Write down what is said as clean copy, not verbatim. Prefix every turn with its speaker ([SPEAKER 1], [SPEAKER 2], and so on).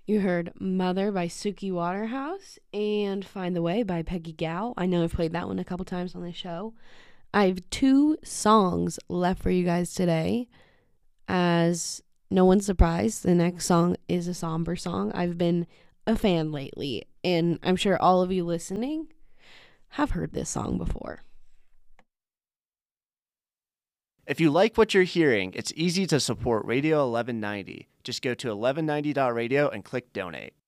[SPEAKER 1] You heard Mother by Suki Waterhouse and Find the Way by Peggy Gao. I know I've played that one a couple times on the show. I have two songs left for you guys today. As no one's surprised, the next song is a somber song. I've been a fan lately, and I'm sure all of you listening have heard this song before.
[SPEAKER 2] If you like what you're hearing, it's easy to support Radio 1190. Just go to 1190.radio and click donate.